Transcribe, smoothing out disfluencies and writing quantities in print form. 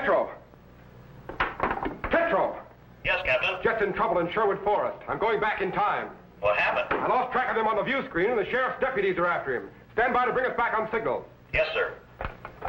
Petro! Petro! Yes, Captain? Jet's in trouble in Sherwood Forest. I'm going back in time. What happened? I lost track of him on the view screen, and the sheriff's deputies are after him. Stand by to bring us back on signal. Yes, sir.